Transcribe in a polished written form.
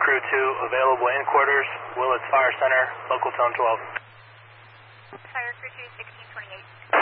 Crew 2 available in quarters, Willits Fire Center, local tone 12. Fire Crew 2, 1628.